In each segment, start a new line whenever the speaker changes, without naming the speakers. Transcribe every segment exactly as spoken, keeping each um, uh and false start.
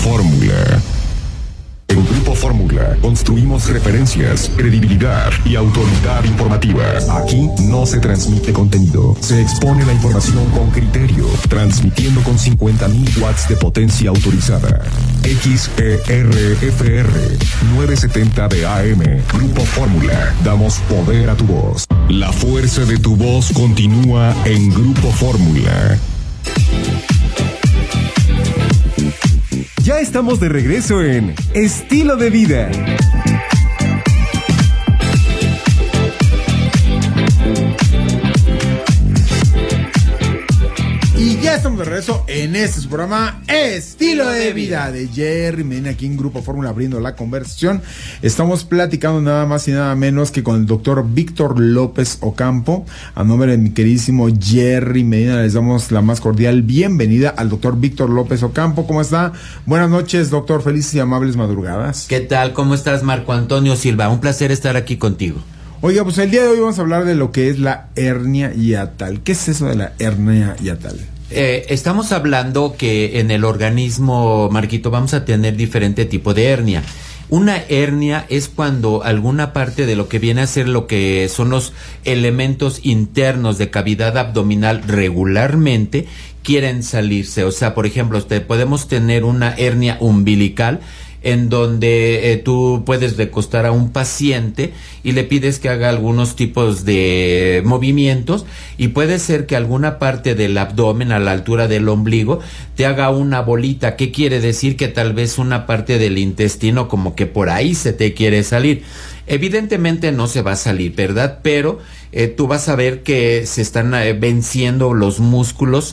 Fórmula. En Grupo Fórmula construimos referencias, credibilidad y autoridad informativa. Aquí no se transmite contenido, se expone la información con criterio, transmitiendo con cincuenta mil watts de potencia autorizada. X E R F R novecientos setenta de A M. Grupo Fórmula. Damos poder a tu voz. La fuerza de tu voz continúa en Grupo Fórmula.
Ya estamos de regreso en Estilo de Vida.
Y ya estamos de regreso en este su programa Estilo de Vida de Jerry Medina, aquí en Grupo Fórmula, abriendo la conversación. Estamos platicando nada más y nada menos que con el doctor Víctor López Ocampo. A nombre de mi queridísimo Jerry Medina les damos la más cordial bienvenida al doctor Víctor López Ocampo. ¿Cómo está? Buenas noches, doctor. Felices y amables madrugadas.
¿Qué tal? ¿Cómo estás, Marco Antonio Silva? Un placer estar aquí contigo.
Oiga, pues el día de hoy vamos a hablar de lo que es la hernia hiatal. ¿Qué es eso de la hernia hiatal?
Eh, estamos hablando que en el organismo, Marquito, vamos a tener diferente tipo de hernia. Una hernia es cuando alguna parte de lo que viene a ser lo que son los elementos internos de cavidad abdominal regularmente quieren salirse. O sea, por ejemplo, te, podemos tener una hernia umbilical en donde eh, tú puedes recostar a un paciente y le pides que haga algunos tipos de movimientos y puede ser que alguna parte del abdomen a la altura del ombligo te haga una bolita. ¿Qué quiere decir? Que tal vez una parte del intestino como que por ahí se te quiere salir. Evidentemente no se va a salir, ¿verdad? Pero eh, tú vas a ver que se están eh, venciendo los músculos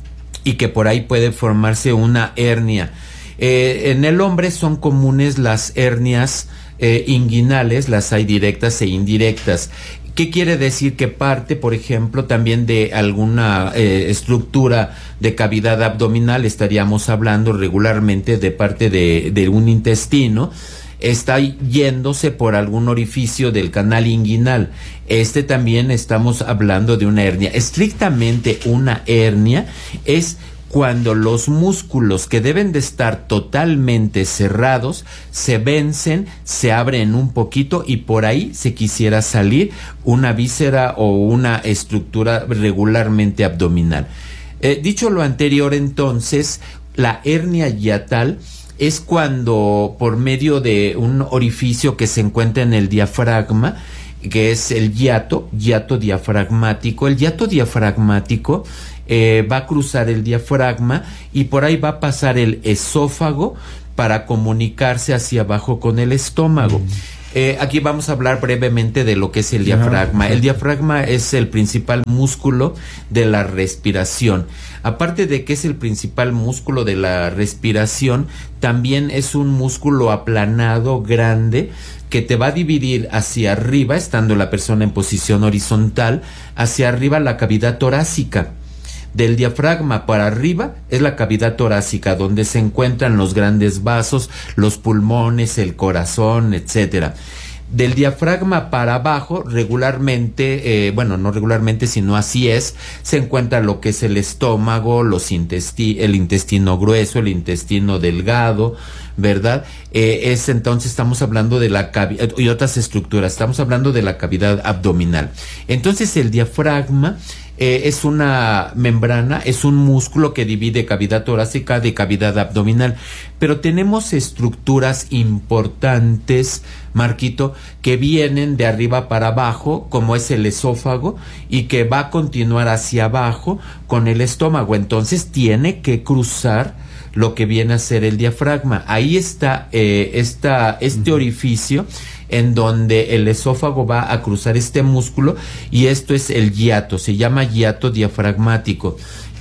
y que por ahí puede formarse una hernia. Eh, en el hombre son comunes las hernias eh, inguinales, las hay directas e indirectas. ¿Qué quiere decir? Que parte, por ejemplo, también de alguna eh, estructura de cavidad abdominal, estaríamos hablando regularmente de parte de, de un intestino, está yéndose por algún orificio del canal inguinal. Este también estamos hablando de una hernia. Estrictamente una hernia es cuando los músculos que deben de estar totalmente cerrados se vencen, se abren un poquito y por ahí se quisiera salir una víscera o una estructura regularmente abdominal. Eh, dicho lo anterior, entonces, la hernia hiatal es cuando por medio de un orificio que se encuentra en el diafragma, que es el hiato, hiato diafragmático, el hiato diafragmático Eh, va a cruzar el diafragma y por ahí va a pasar el esófago para comunicarse hacia abajo con el estómago. Mm. Eh, aquí vamos a hablar brevemente de lo que es el diafragma. El diafragma es el principal músculo de la respiración. Aparte de que es el principal músculo de la respiración, también es un músculo aplanado, grande, que te va a dividir hacia arriba, estando la persona en posición horizontal, hacia arriba la cavidad torácica. Del diafragma para arriba es la cavidad torácica, donde se encuentran los grandes vasos, los pulmones, el corazón, etcétera. Del diafragma para abajo, regularmente, eh, bueno, no regularmente, sino así es, se encuentra lo que es el estómago, los intesti- el intestino grueso, el intestino delgado, ¿verdad? Eh, es entonces, estamos hablando de la cavidad y otras estructuras, estamos hablando de la cavidad abdominal. Entonces, el diafragma Eh, es una membrana, es un músculo que divide cavidad torácica de cavidad abdominal, pero tenemos estructuras importantes, Marquito, que vienen de arriba para abajo, como es el esófago, y que va a continuar hacia abajo con el estómago. Entonces tiene que cruzar lo que viene a ser el diafragma. Ahí está eh, esta, este orificio en donde el esófago va a cruzar este músculo, y esto es el hiato, se llama hiato diafragmático.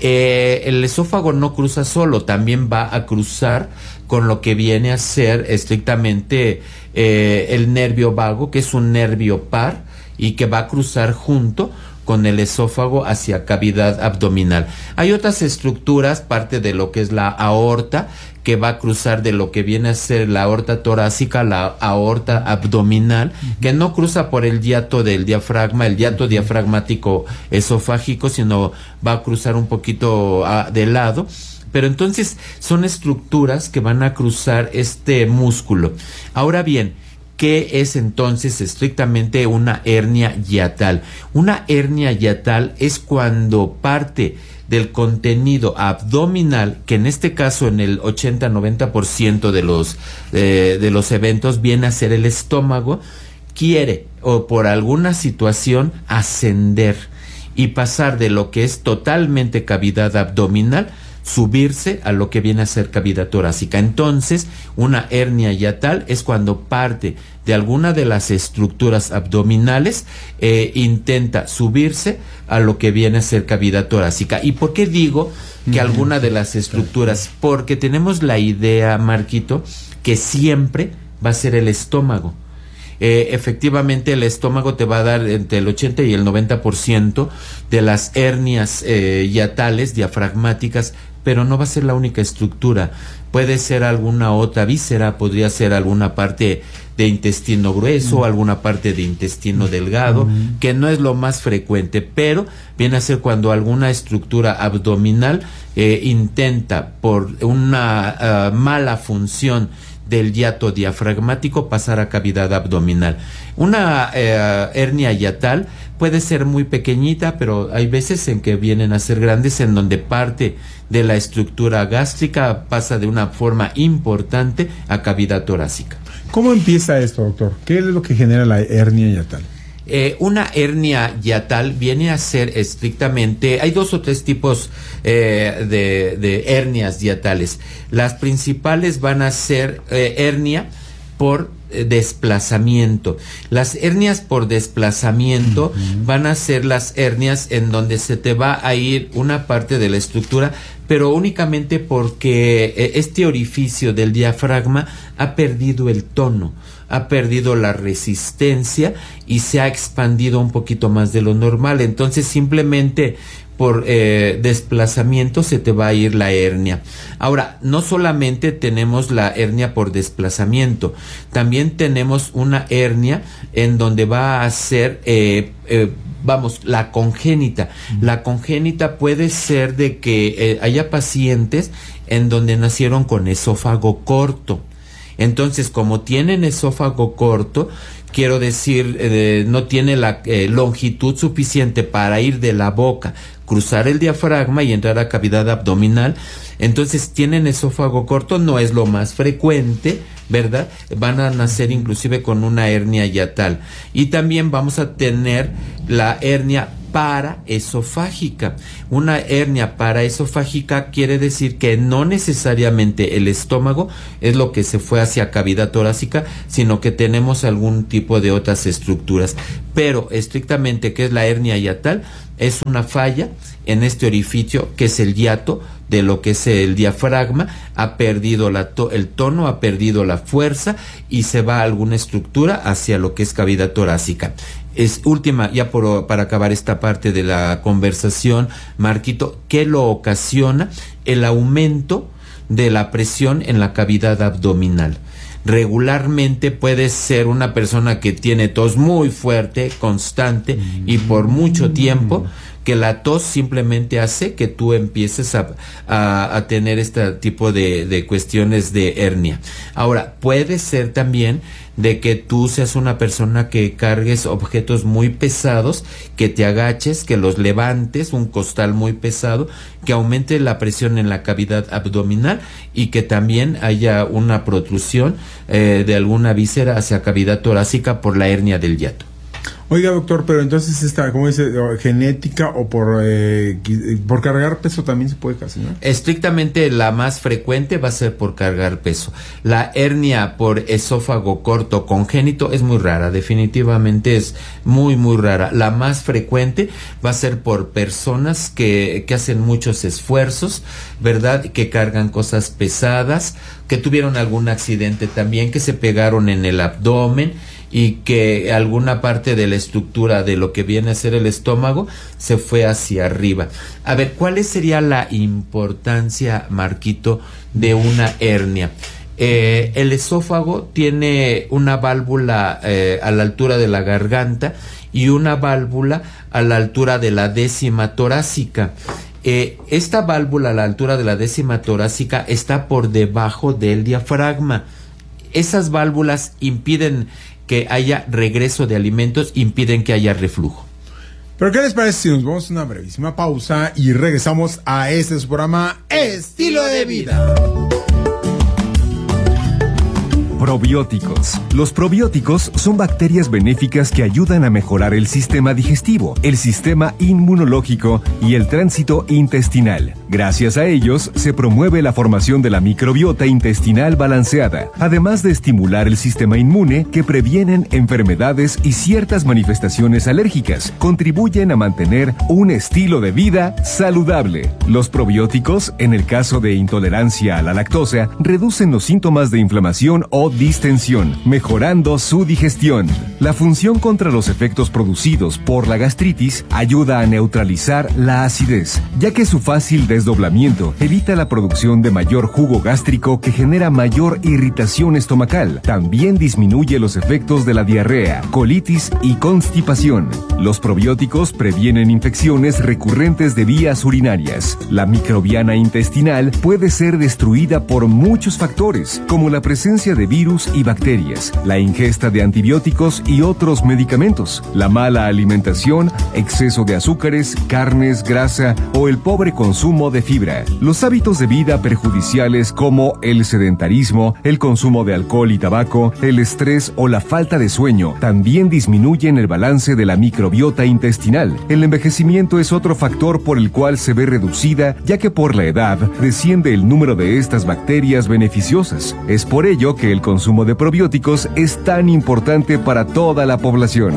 Eh, el esófago no cruza solo, también va a cruzar con lo que viene a ser estrictamente eh, el nervio vago, que es un nervio par, y que va a cruzar junto con el esófago hacia cavidad abdominal. Hay otras estructuras, parte de lo que es la aorta, que va a cruzar de lo que viene a ser la aorta torácica, la aorta abdominal, uh-huh. que no cruza por el hiato del diafragma, el hiato uh-huh. diafragmático esofágico, sino va a cruzar un poquito a, de lado. Pero entonces son estructuras que van a cruzar este músculo. Ahora bien, ¿qué es entonces estrictamente una hernia hiatal? Una hernia hiatal es cuando parte del contenido abdominal, que en este caso en el ochenta a noventa por ciento de los, eh, de los eventos viene a ser el estómago, quiere o por alguna situación ascender y pasar de lo que es totalmente cavidad abdominal, subirse a lo que viene a ser cavidad torácica. Entonces, una hernia hiatal es cuando parte de alguna de las estructuras abdominales eh, intenta subirse a lo que viene a ser cavidad torácica. ¿Y por qué digo que alguna de las estructuras? Porque tenemos la idea, Marquito, que siempre va a ser el estómago. Eh, efectivamente el estómago te va a dar entre el ochenta y el noventa por ciento de las hernias eh, hiatales diafragmáticas, pero no va a ser la única estructura. Puede ser alguna otra víscera, podría ser alguna parte de intestino grueso, mm. alguna parte de intestino delgado, mm. que no es lo más frecuente, pero viene a ser cuando alguna estructura abdominal eh, intenta por una uh, mala función del hiato diafragmático pasar a cavidad abdominal. Una eh, hernia hiatal puede ser muy pequeñita, pero hay veces en que vienen a ser grandes, en donde parte de la estructura gástrica pasa de una forma importante a cavidad torácica.
¿Cómo empieza esto, doctor? ¿Qué es lo que genera la hernia hiatal?
Eh, una hernia hiatal viene a ser estrictamente, hay dos o tres tipos eh, de, de hernias hiatales. Las principales van a ser eh, hernia por eh, desplazamiento. Las hernias por desplazamiento uh-huh. van a ser las hernias en donde se te va a ir una parte de la estructura, pero únicamente porque eh, este orificio del diafragma ha perdido el tono, ha perdido la resistencia y se ha expandido un poquito más de lo normal. Entonces simplemente por eh, desplazamiento se te va a ir la hernia. Ahora, no solamente tenemos la hernia por desplazamiento, también tenemos una hernia en donde va a ser eh, eh, vamos, la congénita. Uh-huh. La congénita puede ser de que eh, haya pacientes en donde nacieron con esófago corto. Entonces, como tienen esófago corto, quiero decir, eh, no tiene la eh, longitud suficiente para ir de la boca, cruzar el diafragma y entrar a cavidad abdominal, entonces tienen esófago corto, no es lo más frecuente, ¿verdad? Van a nacer inclusive con una hernia hiatal. Y también vamos a tener la hernia paraesofágica. Una hernia paraesofágica quiere decir que no necesariamente el estómago es lo que se fue hacia cavidad torácica, sino que tenemos algún tipo de otras estructuras. Pero estrictamente, ¿qué es la hernia hiatal? Es una falla en este orificio que es el hiato de lo que es el diafragma, ha perdido la to- el tono, ha perdido la fuerza y se va a alguna estructura hacia lo que es cavidad torácica. Es última, ya por, para acabar esta parte de la conversación, Marquito, ¿qué lo ocasiona? El aumento de la presión en la cavidad abdominal. Regularmente puede ser una persona que tiene tos muy fuerte, constante mm. y por mucho tiempo, que la tos simplemente hace que tú empieces a, a, a tener este tipo de, de cuestiones de hernia. Ahora, puede ser también de que tú seas una persona que cargues objetos muy pesados, que te agaches, que los levantes, un costal muy pesado, que aumente la presión en la cavidad abdominal y que también haya una protrusión eh, de alguna víscera hacia cavidad torácica por la hernia del hiato.
Oiga, doctor, pero entonces esta, ¿cómo dice? ¿Genética o por eh, por cargar peso también se puede ocasionar?
Estrictamente la más frecuente va a ser por cargar peso. La hernia por esófago corto congénito es muy rara, definitivamente es muy muy rara. La más frecuente va a ser por personas que, que hacen muchos esfuerzos, ¿verdad? Que cargan cosas pesadas, que tuvieron algún accidente también, que se pegaron en el abdomen y que alguna parte de la estructura de lo que viene a ser el estómago se fue hacia arriba. A ver, ¿cuál sería la importancia, Marquito, de una hernia? Eh, el esófago tiene una válvula eh, a la altura de la garganta y una válvula a la altura de la décima torácica. Eh, esta válvula a la altura de la décima torácica está por debajo del diafragma. Esas válvulas impiden que haya regreso de alimentos, impiden que haya reflujo.
Pero ¿qué les parece si nos vamos a una brevísima pausa y regresamos a este su programa Estilo de Vida?
Probióticos. Los probióticos son bacterias benéficas que ayudan a mejorar el sistema digestivo, el sistema inmunológico y el tránsito intestinal. Gracias a ellos, se promueve la formación de la microbiota intestinal balanceada, además de estimular el sistema inmune que previenen enfermedades y ciertas manifestaciones alérgicas. Contribuyen a mantener un estilo de vida saludable. Los probióticos, en el caso de intolerancia a la lactosa, reducen los síntomas de inflamación o distensión, mejorando su digestión. La función contra los efectos producidos por la gastritis ayuda a neutralizar la acidez, ya que su fácil desdoblamiento evita la producción de mayor jugo gástrico que genera mayor irritación estomacal. También disminuye los efectos de la diarrea, colitis y constipación. Los probióticos previenen infecciones recurrentes de vías urinarias. La microbiana intestinal puede ser destruida por muchos factores, como la presencia de virus y bacterias, la ingesta de antibióticos y otros medicamentos, la mala alimentación, exceso de azúcares, carnes, grasa o el pobre consumo de fibra. Los hábitos de vida perjudiciales como el sedentarismo, el consumo de alcohol y tabaco, el estrés o la falta de sueño también disminuyen el balance de la microbiota intestinal. El envejecimiento es otro factor por el cual se ve reducida, ya que por la edad desciende el número de estas bacterias beneficiosas. Es por ello que el consumo de probióticos es tan importante para toda la población.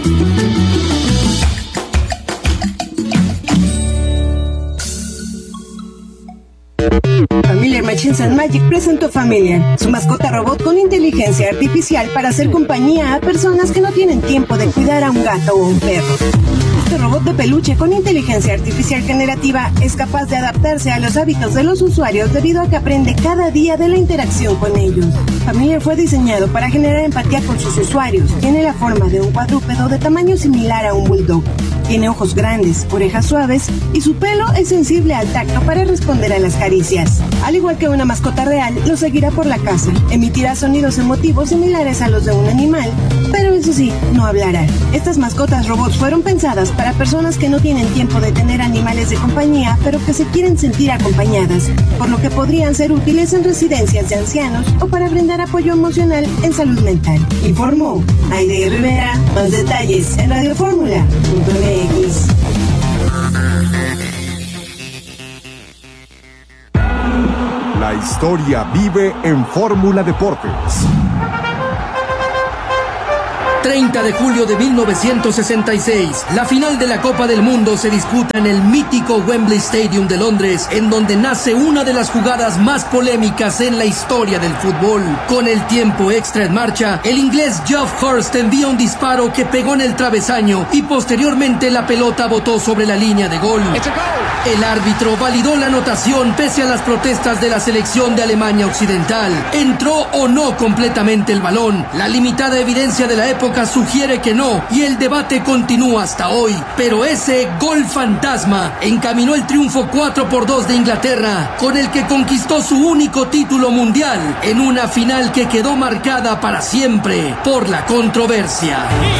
Familiar Machines and Magic presentó Familiar, su mascota robot con inteligencia artificial para hacer compañía a personas que no tienen tiempo de cuidar a un gato o un perro. Este robot de peluche con inteligencia artificial generativa es capaz de adaptarse a los hábitos de los usuarios debido a que aprende cada día de la interacción con ellos. Familiar fue diseñado para generar empatía con sus usuarios. Tiene la forma de un cuadrúpedo de tamaño similar a un bulldog. Tiene ojos grandes, orejas suaves y su pelo es sensible al tacto para responder a las caricias. Al igual que una mascota real, lo seguirá por la casa. Emitirá sonidos emotivos similares a los de un animal, pero eso sí, no hablará. Estas mascotas robots fueron pensadas para personas que no tienen tiempo de tener animales de compañía, pero que se quieren sentir acompañadas, por lo que podrían ser útiles en residencias de ancianos o para brindar apoyo emocional en salud mental. Informó Aide Rivera. Más detalles en radio fórmula punto m x.
La historia vive en Fórmula Deportes.
treinta de julio de mil novecientos sesenta y seis, la final de la Copa del Mundo se disputa en el mítico Wembley Stadium de Londres, en donde nace una de las jugadas más polémicas en la historia del fútbol. Con el tiempo extra en marcha, el inglés Geoff Hurst envía un disparo que pegó en el travesaño y posteriormente la pelota botó sobre la línea de gol. El árbitro validó la anotación pese a las protestas de la selección de Alemania Occidental. ¿Entró o no completamente el balón? La limitada evidencia de la época sugiere que no, y el debate continúa hasta hoy. Pero ese gol fantasma encaminó el triunfo cuatro por dos de Inglaterra, con el que conquistó su único título mundial en una final que quedó marcada para siempre por la controversia.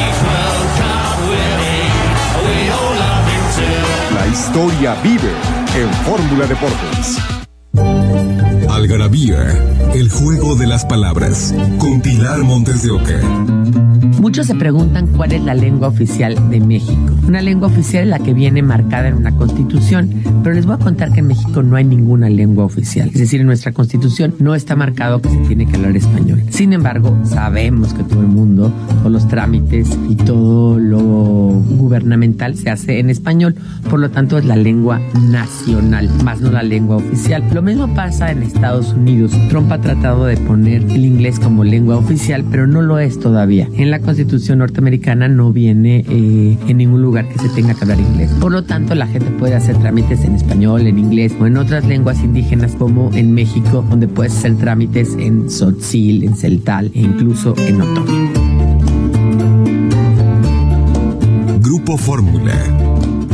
La historia vive en Fórmula Deportes.
Algarabía, el juego de las palabras, con Pilar Montes de Oca.
Muchos se preguntan cuál es la lengua oficial de México. Una lengua oficial es la que viene marcada en una constitución, pero les voy a contar que en México no hay ninguna lengua oficial. Es decir, en nuestra constitución no está marcado que se tiene que hablar español. Sin embargo, sabemos que todo el mundo, todos los trámites y todo lo gubernamental se hace en español. Por lo tanto, es la lengua nacional, más no la lengua oficial. Lo mismo pasa en Estados Unidos. Trump ha tratado de poner el inglés como lengua oficial, pero no lo es todavía. En la Constitución norteamericana no viene eh, en ningún lugar que se tenga que hablar inglés. Por lo tanto, la gente puede hacer trámites en español, en inglés o en otras lenguas indígenas, como en México, donde puedes hacer trámites en tzotzil, en celtal e incluso en otomí.
Grupo Fórmula.